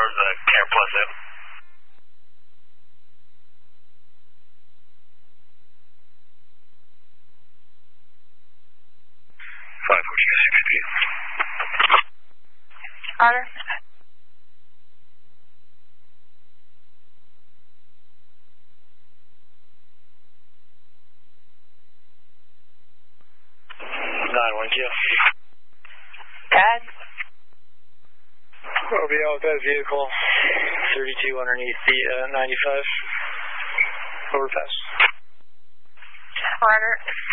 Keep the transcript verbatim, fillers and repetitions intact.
towards the Camp Pleasant. five four two sixty. Honor. nine one Q. Pad. O B L with that vehicle. thirty-two underneath the uh, ninety-five. Overpass. Honor.